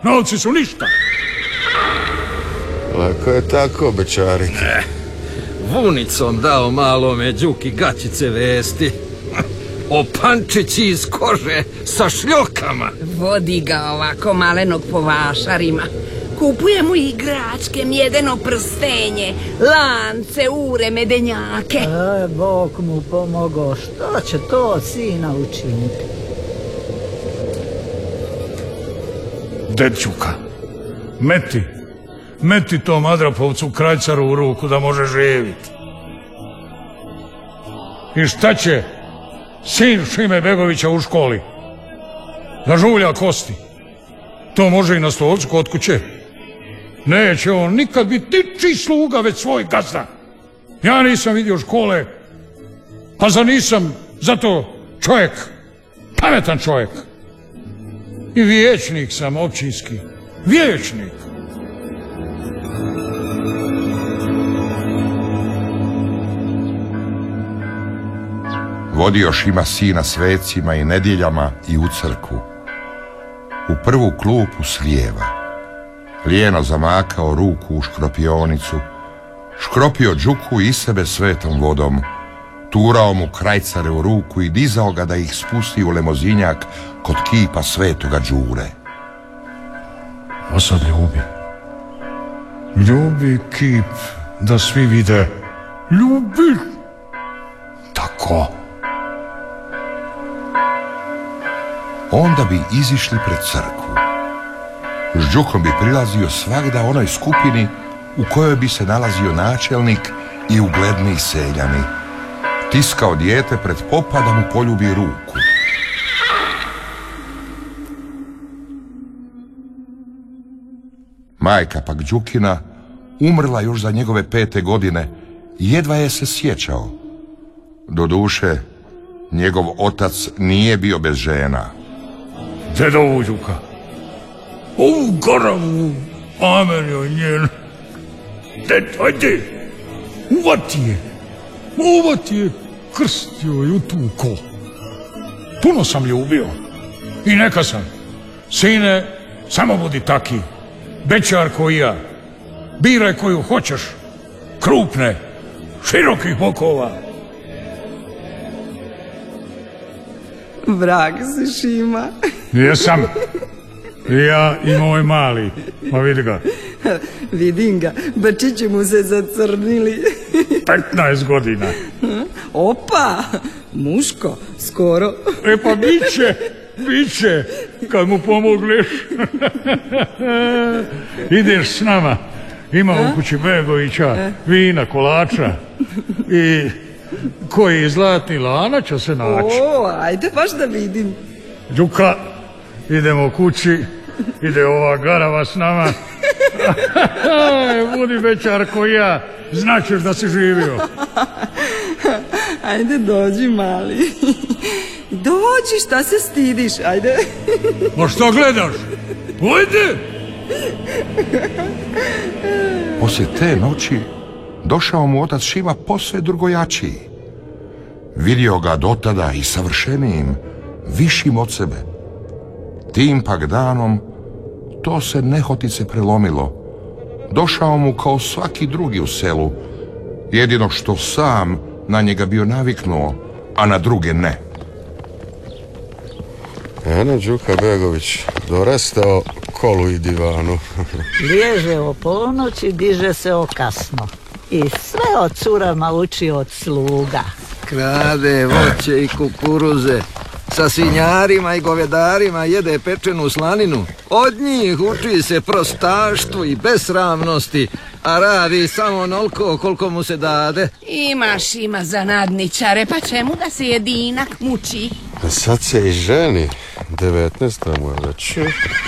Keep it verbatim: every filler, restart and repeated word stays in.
novci su ništa. Lako je tako bečariti. Ne. Vunicom dao malome Đuki gaćice vesti. O pančići iz kože sa šljokama. Vodi ga ovako malenog po vašarima. Kupuje mu igračke, mjedeno prstenje, lance, ure, medenjake. E, Bog mu pomogao. Što će to od sina učiniti? Dećuka, meti, meti tom Adrapovcu krajcaru u ruku da može živjeti. I šta će sin Šime Begovića u školi? Da žulja kosti. To može i na stolcu kod kuće. Neće on nikad biti ničiji sluga, već svoj gazda. Ja nisam vidio škole, pa za nisam zato čovjek, pametan čovjek. I vijećnik sam općinski, vijećnik. Vodio Šima sina svecima i nedjeljama i u crkvu. U prvu klupu s lijeva. Lijeno zamakao ruku u škropionicu, škropio Đuku i sebe svetom vodom, turao mu krajcare u ruku i dizao ga da ih spusti u lemozinjak kod kipa svetoga Đure. A sad ljubi. Ljubi kip da svi vide. Ljubi. Tako. Onda bi izišli pred crkvu. S Đukom bi prilazio svagda onoj skupini u kojoj bi se nalazio načelnik i ugledni seljani. Tiskao dijete pred popa da mu poljubi ruku. Majka pak Đukina, umrla još za njegove pete godine, jedva je se sjećao. Doduše, njegov otac nije bio bez žena. Dedovu Đuka, ovu garavu, amen joj njen. Ded, ajde, uvati je, uvati je, krstio i utuko. Puno sam ljubio i neka sam. Sine, samo budi taki, bećar koji ja. Biraj koju hoćeš, krupne, širokih bokova. Vrag si, Šima. Jesam. Ja i moj mali. Ma vidi ga. Vidim ga. Bačići mu se zacrnili. petnaest godina. Opa, muško, skoro. E pa biće, biće, kad mu pomogneš. Ideš s nama. Ima u kući Begovića, vina, kolača i koji zlatni lanac će se naći. O, ajde baš da vidim. Đuka, idemo kući, ide ova garava s nama. Budi bećar koji ja, znaćeš da si živio. Ajde dođi, mali. Dođi, šta se stidiš, ajde. Ma što gledaš? Ujde! Poslije te noći došao mu otac Šima posve drugojačiji. Vidio ga dotada i savršenijim, višim od sebe. Tim pak danom to se nehotice prelomilo. Došao mu kao svaki drugi u selu, jedino što sam na njega bio naviknuo, a na druge ne. Eno Đuka Begović, dorastao kolu i divanu. Liježe o ponoći, diže se o kasno. I sve od curama uči od sluga. Krade voće i kukuruze. Sa svinjarima i govedarima jede pečenu slaninu. Od njih uči se prostaštvu i besramnosti, a radi samo onoliko koliko mu se dade. Imaš, ima za nadničare, pa čemu da se jedinak muči? A sad se i ženi, devetnaesta mu je već.